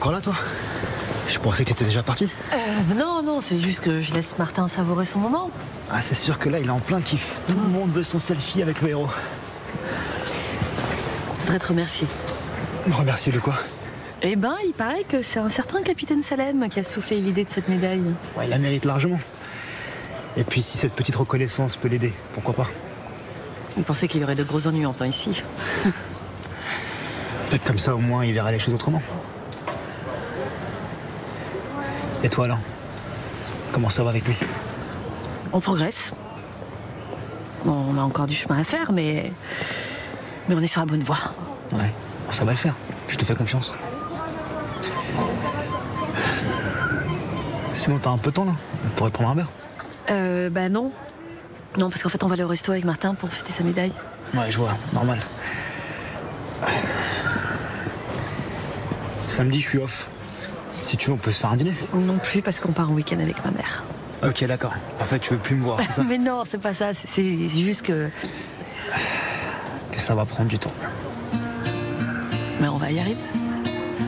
encore là, toi? Je pensais que t'étais déjà parti. Non, c'est juste que je laisse Martin savourer son moment. Ah, c'est sûr que là, il est en plein kiff. Tout le monde veut son selfie avec le héros. Je voudrais te remercier. Me remercier de quoi? Eh ben, il paraît que c'est un certain capitaine Salem qui a soufflé l'idée de cette médaille. Ouais, il la mérite largement. Et puis, si cette petite reconnaissance peut l'aider, pourquoi pas? Il pensait qu'il y aurait de gros ennuis en temps ici. Peut-être comme ça, au moins, il verra les choses autrement. Et toi, alors? Comment ça va avec lui? On progresse. Bon, on a encore du chemin à faire, mais on est sur la bonne voie. Ouais, ça va le faire. Je te fais confiance. Sinon, t'as un peu de temps, là? On pourrait prendre un verre. Bah non. Non, parce qu'en fait, on va aller au resto avec Martin pour fêter sa médaille. Ouais, je vois, normal. Samedi, je suis off. Si tu veux, on peut se faire un dîner. Non plus, parce qu'on part en week-end avec ma mère. Ok, d'accord. En fait, tu veux plus me voir, c'est ça? Mais non, c'est pas ça. C'est juste que... Que ça va prendre du temps. Mais on va y arriver.